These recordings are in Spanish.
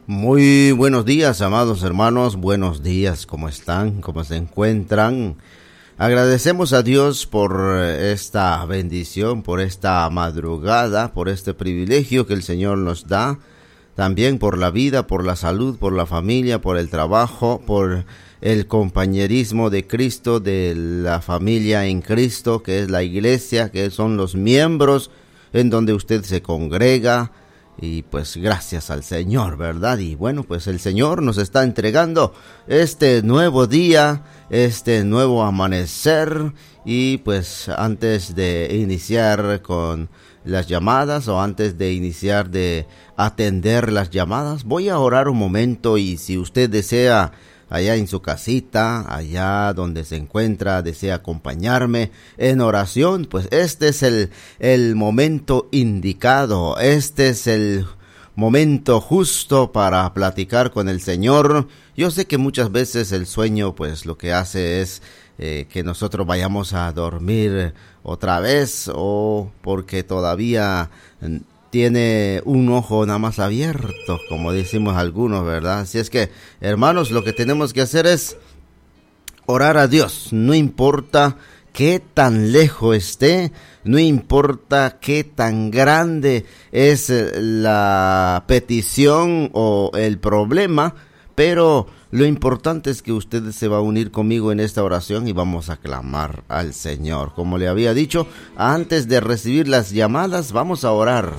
Muy buenos días, amados hermanos, buenos días, ¿cómo están? ¿Cómo se encuentran? Agradecemos a Dios por esta bendición, por esta madrugada, por este privilegio que el Señor nos da, también por la vida, por la salud, por la familia, por el trabajo, por el compañerismo de Cristo, de la familia en Cristo, que es la iglesia, que son los miembros en donde usted se congrega. Y pues gracias al Señor, ¿verdad? Y bueno, pues el Señor nos está entregando este nuevo día, este nuevo amanecer. Y pues antes de iniciar con las llamadas o antes de iniciar de atender las llamadas, voy a orar un momento. Y si usted desea allá en su casita, allá donde se encuentra, desea acompañarme en oración, pues este es el momento indicado, este es el momento justo para platicar con el Señor. Yo sé que muchas veces el sueño pues lo que hace es que nosotros vayamos a dormir otra vez, o porque todavía tiene un ojo nada más abierto, como decimos algunos, ¿verdad? Así es que, hermanos, lo que tenemos que hacer es orar a Dios. No importa qué tan lejos esté, no importa qué tan grande es la petición o el problema, pero lo importante es que usted se va a unir conmigo en esta oración y vamos a clamar al Señor. Como le había dicho, antes de recibir las llamadas, vamos a orar.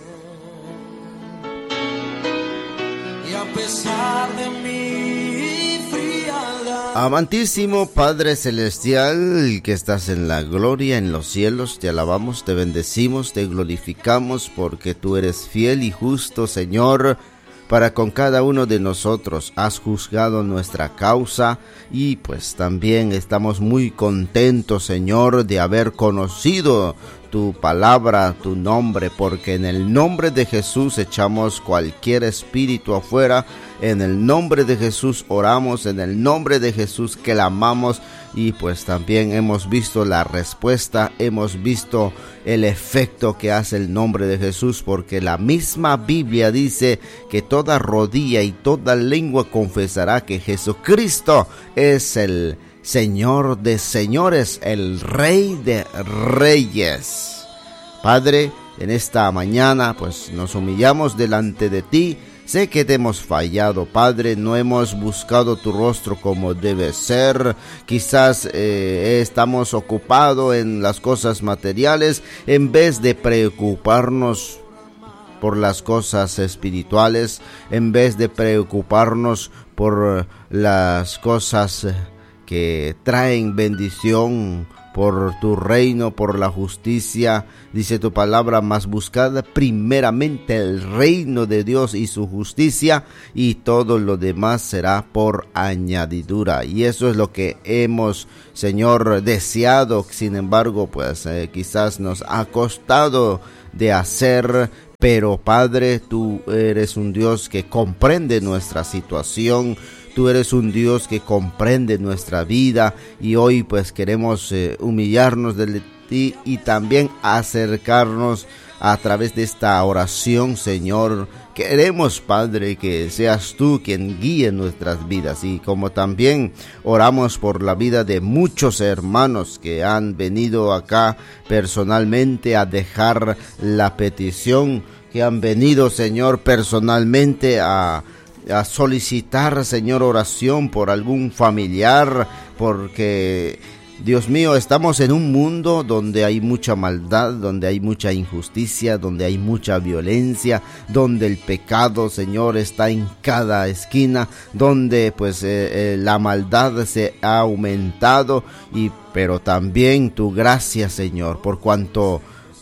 Amantísimo Padre Celestial, que estás en la gloria, en los cielos, te alabamos, te bendecimos, te glorificamos, porque tú eres fiel y justo, Señor, para con cada uno de nosotros. Has juzgado nuestra causa y pues también estamos muy contentos, Señor, de haber conocido tu palabra, tu nombre, porque en el nombre de Jesús echamos cualquier espíritu afuera, en el nombre de Jesús oramos, en el nombre de Jesús clamamos, y pues también hemos visto la respuesta, hemos visto el efecto que hace el nombre de Jesús, porque la misma Biblia dice que toda rodilla y toda lengua confesará que Jesucristo es el Señor de señores, el Rey de reyes. Padre, en esta mañana pues nos humillamos delante de ti. Sé que te hemos fallado, Padre, no hemos buscado tu rostro como debe ser. Quizás estamos ocupados en las cosas materiales en vez de preocuparnos por las cosas espirituales, en vez de preocuparnos por las cosas que traen bendición, por tu reino, por la justicia. Dice tu palabra, mas buscad primeramente el reino de Dios y su justicia, y todo lo demás será por añadidura. Y eso es lo que hemos, Señor, deseado. Sin embargo, pues quizás nos ha costado de hacer. Pero Padre, tú eres un Dios que comprende nuestra situación. Tú eres un Dios que comprende nuestra vida, y hoy pues queremos humillarnos delante de ti y también acercarnos a través de esta oración, Señor. Queremos, Padre, que seas tú quien guíe nuestras vidas, y como también oramos por la vida de muchos hermanos que han venido acá personalmente a dejar la petición, que han venido, Señor, personalmente a solicitar, Señor, oración por algún familiar, porque, Dios mío, estamos en un mundo donde hay mucha maldad, donde hay mucha injusticia, donde hay mucha violencia, donde el pecado, Señor, está en cada esquina, donde pues la maldad se ha aumentado, pero también tu gracia, Señor, por cuanto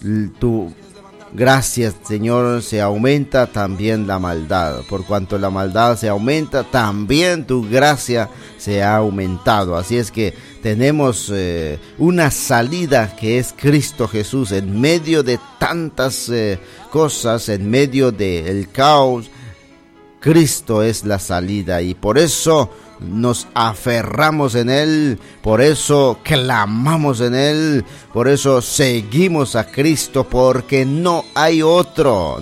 tu gracias, Señor, se aumenta también la maldad. Por cuanto la maldad se aumenta, también tu gracia se ha aumentado. Así es que tenemos una salida, que es Cristo Jesús, en medio de tantas cosas, en medio del caos Cristo es la salida y por eso nos aferramos en Él, por eso clamamos en Él, por eso seguimos a Cristo, porque no hay otro.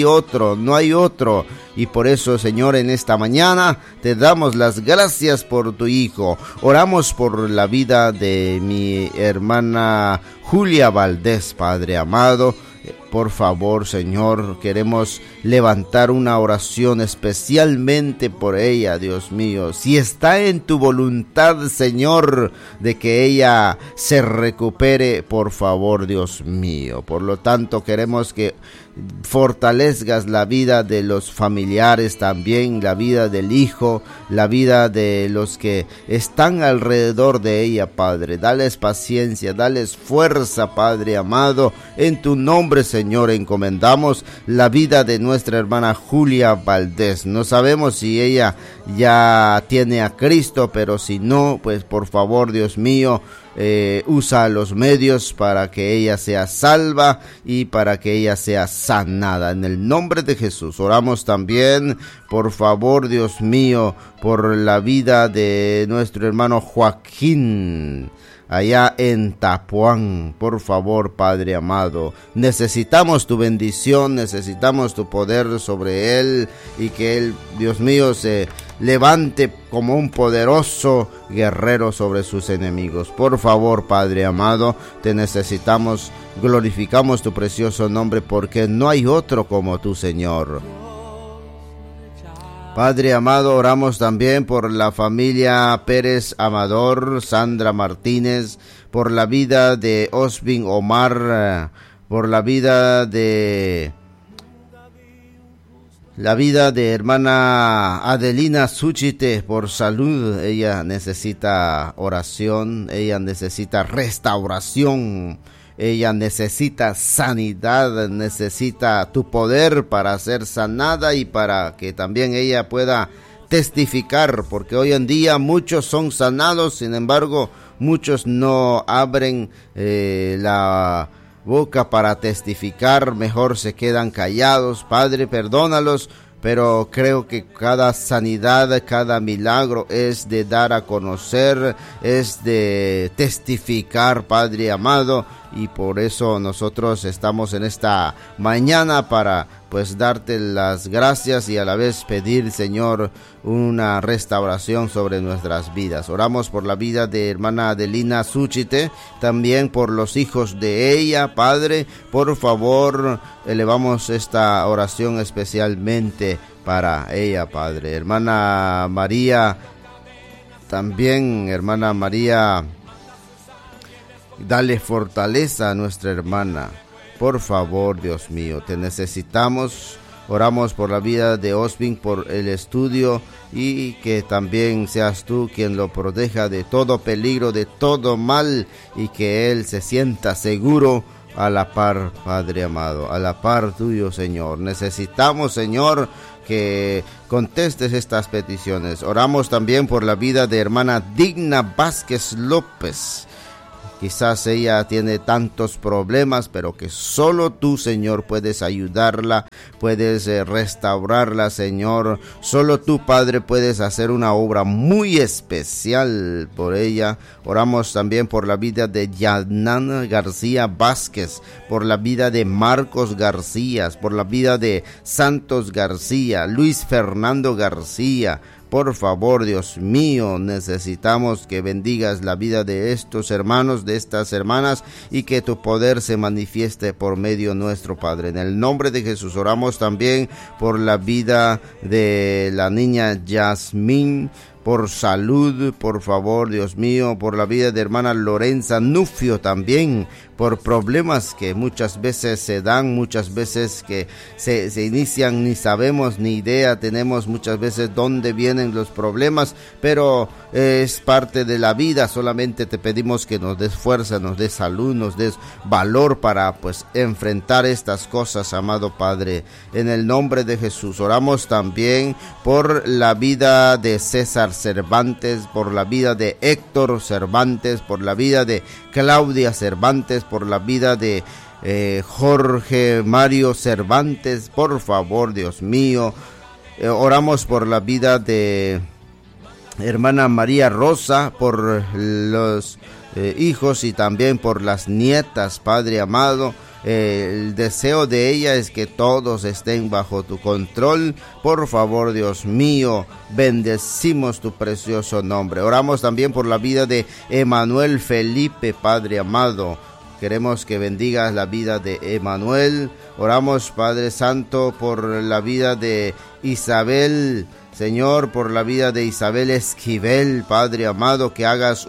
Y por eso, Señor, en esta mañana te damos las gracias por tu Hijo. Oramos por la vida de mi hermana Julia Valdés, Padre amado. Por favor, Señor, queremos levantar una oración especialmente por ella, Dios mío. Si está en tu voluntad, Señor, de que ella se recupere, por favor, Dios mío. Por lo tanto, queremos que fortalezcas la vida de los familiares también, la vida del hijo, la vida de los que están alrededor de ella, Padre. Dales paciencia, dales fuerza, Padre amado. En tu nombre, Señor, encomendamos la vida de nuestra hermana Julia Valdés. No sabemos si ella ya tiene a Cristo, pero si no, pues por favor, Dios mío, usa los medios para que ella sea salva y para que ella sea sanada. En el nombre de Jesús oramos también, por favor, Dios mío, por la vida de nuestro hermano Joaquín allá en Tapuán. Por favor, Padre amado, necesitamos tu bendición, necesitamos tu poder sobre él y que él, Dios mío, se levante como un poderoso guerrero sobre sus enemigos. Por favor, Padre amado, te necesitamos, glorificamos tu precioso nombre porque no hay otro como tú, Señor. Padre amado, oramos también por la familia Pérez Amador, Sandra Martínez, por la vida de Osvin Omar, por la vida de hermana Adelina Suchite, por salud. Ella necesita oración, ella necesita restauración. Ella necesita sanidad, necesita tu poder para ser sanada y para que también ella pueda testificar, porque hoy en día muchos son sanados, sin embargo, muchos no abren la boca para testificar, mejor se quedan callados. Padre, perdónalos, pero creo que cada sanidad, cada milagro es de dar a conocer, es de testificar, Padre amado, y por eso nosotros estamos en esta mañana para pues darte las gracias y a la vez pedir, Señor, una restauración sobre nuestras vidas. Oramos por la vida de hermana Adelina Suchite, también por los hijos de ella, Padre. Por favor, elevamos esta oración especialmente para ella, Padre. Hermana María, también, hermana María, dale fortaleza a nuestra hermana. Por favor, Dios mío, te necesitamos. Oramos por la vida de Osvin, por el estudio, y que también seas tú quien lo proteja de todo peligro, de todo mal, y que él se sienta seguro a la par, Padre amado, a la par tuyo, Señor. Necesitamos, Señor, que contestes estas peticiones. Oramos también por la vida de hermana Digna Vázquez López. Quizás ella tiene tantos problemas, pero que solo tú, Señor, puedes ayudarla, puedes restaurarla, Señor. Solo tú, Padre, puedes hacer una obra muy especial por ella. Oramos también por la vida de Yanan García Vázquez, por la vida de Marcos García, por la vida de Santos García, Luis Fernando García. Por favor, Dios mío, necesitamos que bendigas la vida de estos hermanos, de estas hermanas, y que tu poder se manifieste por medio nuestro, Padre. En el nombre de Jesús oramos también por la vida de la niña Yasmín, por salud, por favor, Dios mío, por la vida de hermana Lorenza Nufio también, por problemas que muchas veces se dan, muchas veces que se inician, ni sabemos ni idea tenemos muchas veces dónde vienen los problemas, pero es parte de la vida. Solamente te pedimos que nos des fuerza, nos des salud, nos des valor para pues enfrentar estas cosas, amado Padre. En el nombre de Jesús oramos también por la vida de César Cervantes, por la vida de Héctor Cervantes, por la vida de Claudia Cervantes, por la vida de Jorge Mario Cervantes. Por favor, Dios mío, oramos por la vida de hermana María Rosa, por los hijos y también por las nietas, Padre amado. El deseo de ella es que todos estén bajo tu control. Por favor, Dios mío, bendecimos tu precioso nombre. Oramos también por la vida de Emanuel Felipe, Padre amado. Queremos que bendigas la vida de Emanuel. Oramos, Padre Santo, por la vida de Isabel, Señor, por la vida de Isabel Esquivel, Padre amado, que hagas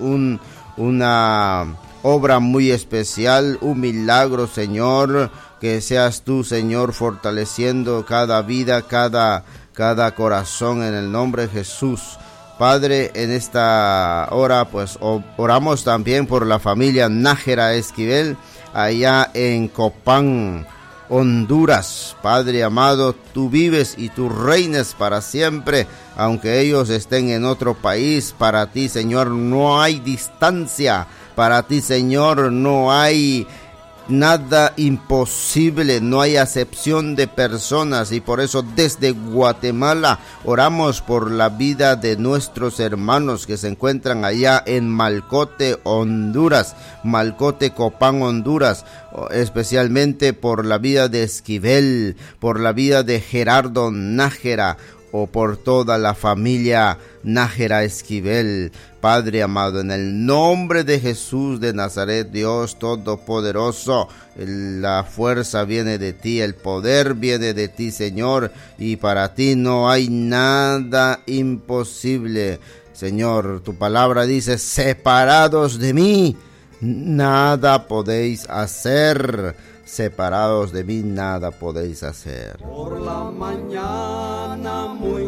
una obra muy especial, un milagro, Señor, que seas tú, Señor, fortaleciendo cada vida, cada corazón en el nombre de Jesús. Padre, en esta hora pues oramos también por la familia Nájera Esquivel allá en Copán, Honduras. Padre amado, tú vives y tú reinas para siempre, aunque ellos estén en otro país. Para ti, Señor, no hay distancia. Para ti, Señor, no hay nada imposible, no hay acepción de personas, y por eso desde Guatemala oramos por la vida de nuestros hermanos que se encuentran allá en Malcote, Honduras, Malcote, Copán, Honduras, especialmente por la vida de Esquivel, por la vida de Gerardo Nájera, o por toda la familia Nájera Esquivel. Padre amado, en el nombre de Jesús de Nazaret, Dios Todopoderoso, la fuerza viene de ti, el poder viene de ti, Señor, y para ti no hay nada imposible. Señor, tu palabra dice, separados de mí, nada podéis hacer. Separados de mí nada podéis hacer. Por la mañana muy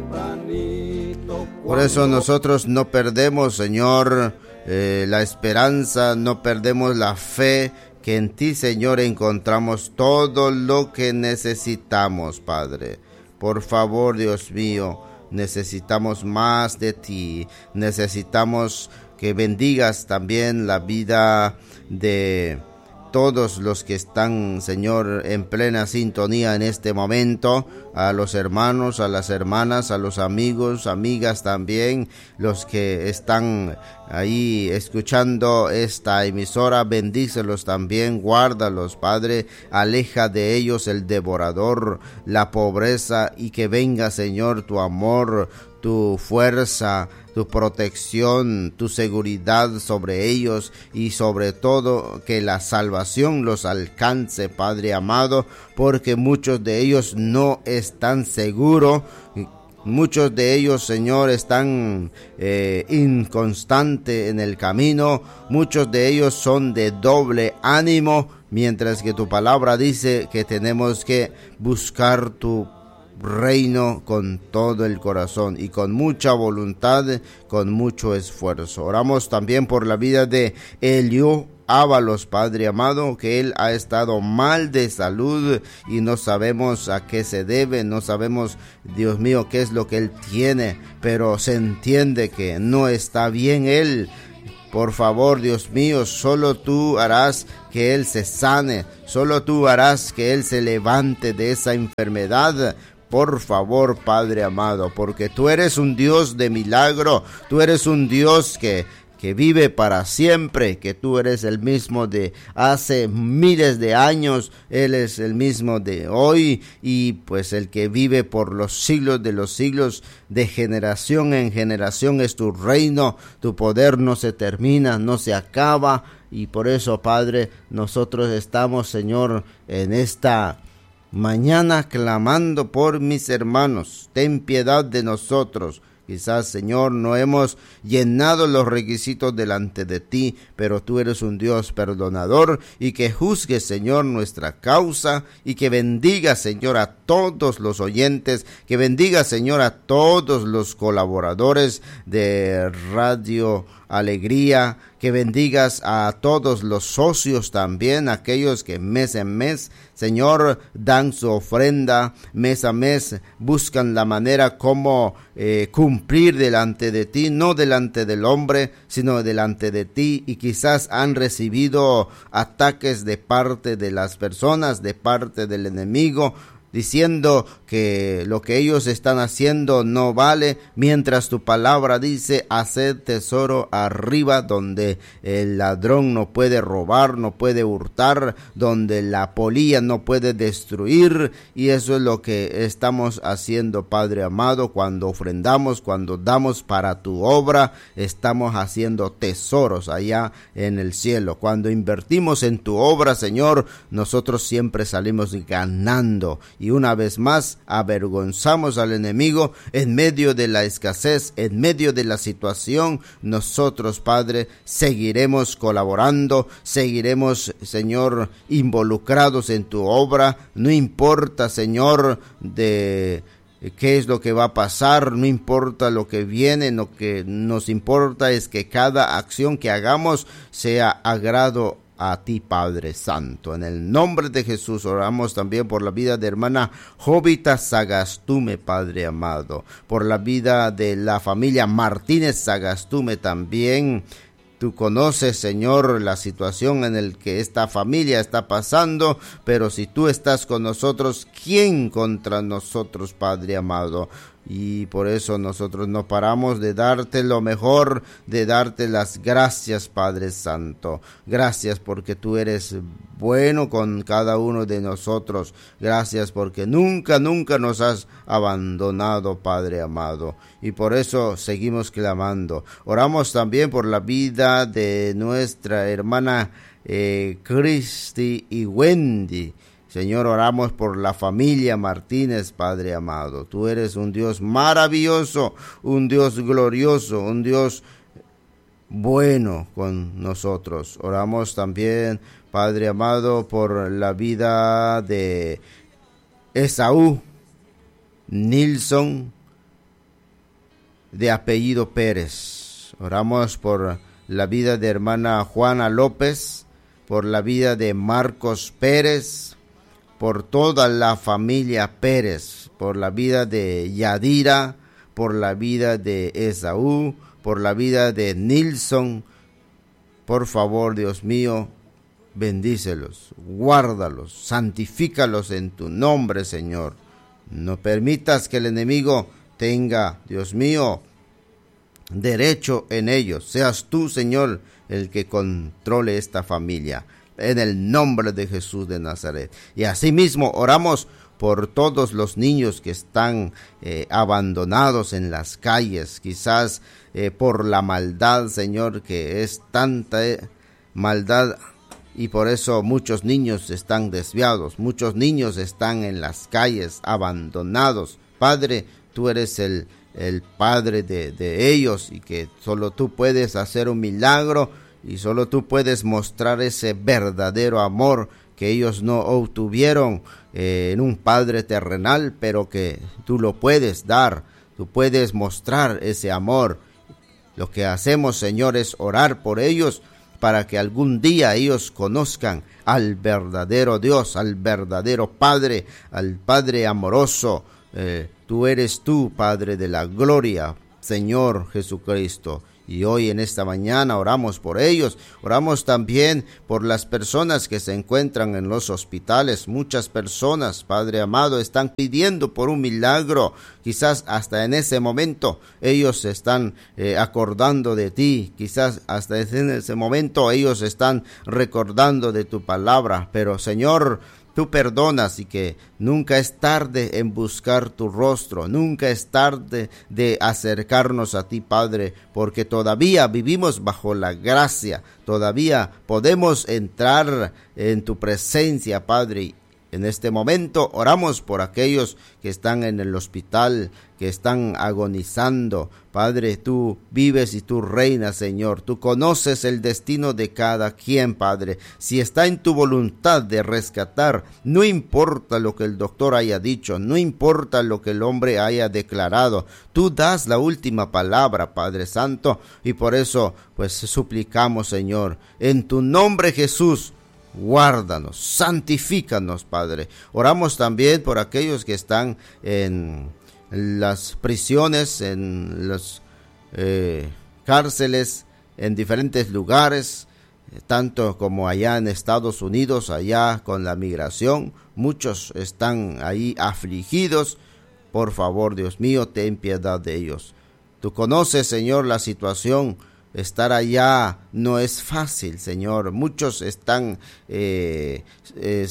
tempranito. Por eso nosotros no perdemos, Señor, la esperanza, no perdemos la fe, que en ti, Señor, encontramos todo lo que necesitamos, Padre. Por favor, Dios mío, necesitamos más de ti. Necesitamos que bendigas también la vida de todos los que están, Señor, en plena sintonía en este momento, a los hermanos, a las hermanas, a los amigos, amigas también, los que están ahí escuchando esta emisora, bendícelos también, guárdalos, Padre, aleja de ellos el devorador, la pobreza, y que venga, Señor, tu amor, tu fuerza, tu protección, tu seguridad sobre ellos, y sobre todo que la salvación los alcance, Padre amado, porque muchos de ellos no están seguros. Muchos de ellos, Señor, están inconstantes en el camino. Muchos de ellos son de doble ánimo, mientras que tu palabra dice que tenemos que buscar tu reino con todo el corazón y con mucha voluntad, con mucho esfuerzo. Oramos también por la vida de Elio Ábalos, Padre amado, que él ha estado mal de salud y no sabemos a qué se debe, no sabemos, Dios mío, qué es lo que él tiene, pero se entiende que no está bien él. Por favor, Dios mío, solo tú harás que él se sane, solo tú harás que él se levante de esa enfermedad. Por favor, Padre amado, porque tú eres un Dios de milagro, tú eres un Dios que vive para siempre, que tú eres el mismo de hace miles de años, Él es el mismo de hoy, y pues el que vive por los siglos de los siglos, de generación en generación es tu reino, tu poder no se termina, no se acaba, y por eso, Padre, nosotros estamos, Señor, en esta mañana clamando por mis hermanos. Ten piedad de nosotros. Quizás, Señor, no hemos llenado los requisitos delante de ti, pero tú eres un Dios perdonador, y que juzgues, Señor, nuestra causa, y que bendiga, Señor, a todos los oyentes, que bendiga, Señor, a todos los colaboradores de Radio Alegría, que bendigas a todos los socios también, aquellos que mes en mes, Señor, dan su ofrenda, mes a mes buscan la manera como cumplir delante de ti, no delante del hombre, sino delante de ti, y quizás han recibido ataques de parte de las personas, de parte del enemigo, diciendo, que lo que ellos están haciendo no vale, mientras tu palabra dice: haced tesoro arriba, donde el ladrón no puede robar, no puede hurtar, donde la polilla no puede destruir. Y eso es lo que estamos haciendo, Padre amado, cuando ofrendamos, cuando damos para tu obra. Estamos haciendo tesoros allá en el cielo. Cuando invertimos en tu obra, Señor, nosotros siempre salimos ganando, y una vez más avergonzamos al enemigo en medio de la escasez, en medio de la situación. Nosotros, Padre, seguiremos colaborando, seguiremos, Señor, involucrados en tu obra. No importa, Señor, de qué es lo que va a pasar, no importa lo que viene, lo que nos importa es que cada acción que hagamos sea agrado a ti, Padre Santo. En el nombre de Jesús oramos también por la vida de hermana Jovita Sagastume, Padre amado, por la vida de la familia Martínez Sagastume también. Tú conoces, Señor, la situación en la que esta familia está pasando, pero si tú estás con nosotros, ¿quién contra nosotros, Padre amado? Y por eso nosotros no paramos de darte lo mejor, de darte las gracias, Padre Santo. Gracias porque tú eres bueno con cada uno de nosotros. Gracias porque nunca nos has abandonado, Padre amado. Y por eso seguimos clamando. Oramos también por la vida de nuestra hermana Cristi y Wendy. Señor, oramos por la familia Martínez, Padre amado. Tú eres un Dios maravilloso, un Dios glorioso, un Dios bueno con nosotros. Oramos también, Padre amado, por la vida de Esaú Nilsson, de apellido Pérez. Oramos por la vida de hermana Juana López, por la vida de Marcos Pérez, por toda la familia Pérez, por la vida de Yadira, por la vida de Esaú, por la vida de Nilsson. Por favor, Dios mío, bendícelos, guárdalos, santifícalos en tu nombre, Señor. No permitas que el enemigo tenga, Dios mío, derecho en ellos. Seas tú, Señor, el que controle esta familia, en el nombre de Jesús de Nazaret. Y asimismo oramos por todos los niños que están abandonados en las calles, quizás por la maldad, Señor, que es tanta maldad, y por eso muchos niños están desviados, muchos niños están en las calles abandonados. Padre, tú eres el Padre de ellos, y que solo tú puedes hacer un milagro, y solo tú puedes mostrar ese verdadero amor que ellos no obtuvieron en un Padre terrenal, pero que tú lo puedes dar, tú puedes mostrar ese amor. Lo que hacemos, Señor, es orar por ellos para que algún día ellos conozcan al verdadero Dios, al verdadero Padre, al Padre amoroso. Tú eres tú, Padre de la gloria, Señor Jesucristo. Y hoy en esta mañana oramos por ellos. Oramos también por las personas que se encuentran en los hospitales. Muchas personas, Padre amado, están pidiendo por un milagro. Quizás hasta en ese momento ellos se están acordando de ti. Quizás hasta en ese momento ellos están recordando de tu palabra. Pero, Señor, tú perdonas, y que nunca es tarde en buscar tu rostro, nunca es tarde de acercarnos a ti, Padre, porque todavía vivimos bajo la gracia, todavía podemos entrar en tu presencia, Padre. En este momento oramos por aquellos que están en el hospital, que están agonizando. Padre, tú vives y tú reinas, Señor. Tú conoces el destino de cada quien, Padre. Si está en tu voluntad de rescatar, no importa lo que el doctor haya dicho, no importa lo que el hombre haya declarado. Tú das la última palabra, Padre Santo, y por eso, pues, suplicamos, Señor, en tu nombre, Jesús. Guárdanos, santifícanos, Padre. Oramos también por aquellos que están en las prisiones, en las cárceles, en diferentes lugares. tanto como allá en Estados Unidos, allá con la migración, muchos están ahí afligidos. Por favor, Dios mío, ten piedad de ellos. Tú conoces, Señor, la situación. Estar allá no es fácil, Señor. Muchos están se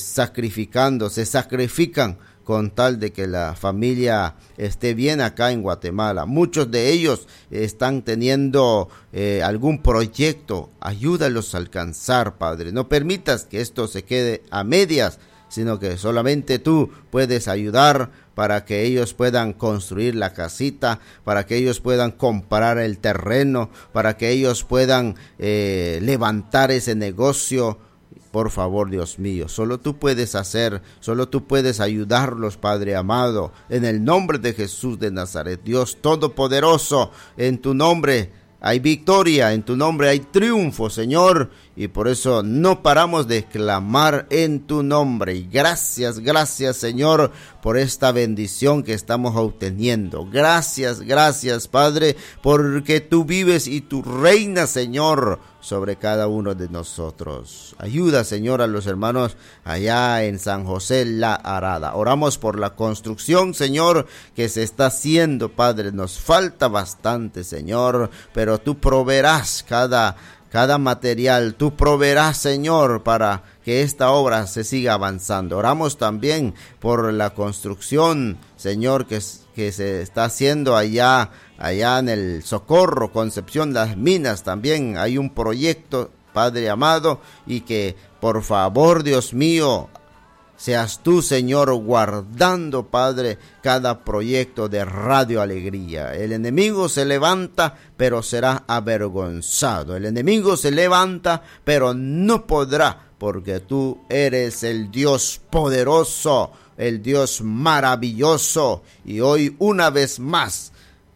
sacrifican con tal de que la familia esté bien acá en Guatemala. Muchos de ellos están teniendo algún proyecto. Ayúdalos a alcanzar, Padre. No permitas que esto se quede a medias, sino que solamente tú puedes ayudar para que ellos puedan construir la casita, para que ellos puedan comprar el terreno, para que ellos puedan levantar ese negocio. Por favor, Dios mío, solo tú puedes hacer, solo tú puedes ayudarlos, Padre amado, en el nombre de Jesús de Nazaret. Dios Todopoderoso, en tu nombre hay victoria, en tu nombre hay triunfo, Señor, y por eso no paramos de clamar en tu nombre. Y gracias, Señor, por esta bendición que estamos obteniendo. Gracias, Padre, porque tú vives y tú reinas, Señor, sobre cada uno de nosotros. Ayuda, Señor, a los hermanos allá en San José La Arada. Oramos por la construcción, Señor, que se está haciendo, Padre. Nos falta bastante, Señor, pero tú proveerás cada material, tú proveerás, Señor, para que esta obra se siga avanzando. Oramos también por la construcción, Señor, que se está haciendo allá en el Socorro, Concepción, Las Minas. También hay un proyecto, Padre amado, y que por favor, Dios mío, seas tú, Señor, guardando, Padre, cada proyecto de Radio Alegría. El enemigo se levanta, pero será avergonzado. El enemigo se levanta, pero no podrá, porque tú eres el Dios poderoso, el Dios maravilloso. Y hoy, una vez más,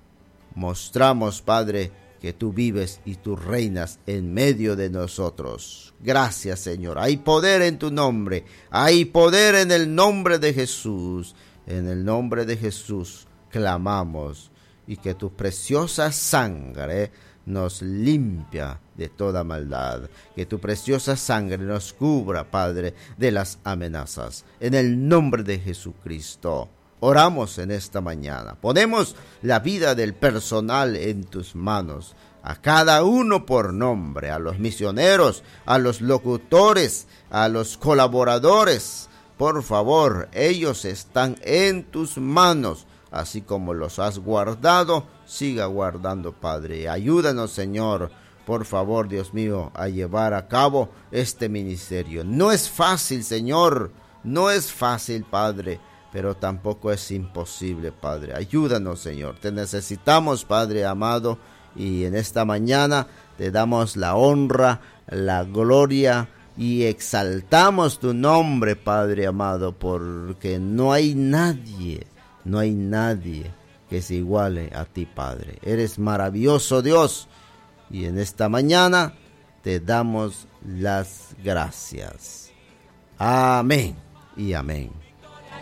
mostramos, Padre, que tú vives y tú reinas en medio de nosotros. Gracias, Señor. Hay poder en tu nombre. Hay poder en el nombre de Jesús. En el nombre de Jesús clamamos, y que tu preciosa sangre nos limpia de toda maldad. Que tu preciosa sangre nos cubra, Padre, de las amenazas. En el nombre de Jesucristo oramos en esta mañana. Ponemos la vida del personal en tus manos, a cada uno por nombre, a los misioneros, a los locutores, a los colaboradores. Por favor, ellos están en tus manos. Así como los has guardado, siga guardando, Padre. Ayúdanos, Señor, por favor, Dios mío, a llevar a cabo este ministerio. No es fácil, Señor, no es fácil, Padre, pero tampoco es imposible, Padre. Ayúdanos, Señor. Te necesitamos, Padre amado, y en esta mañana te damos la honra, la gloria y exaltamos tu nombre, Padre amado, porque no hay nadie que se iguale a ti, Padre. Eres maravilloso, Dios, y en esta mañana te damos las gracias. Amén y amén.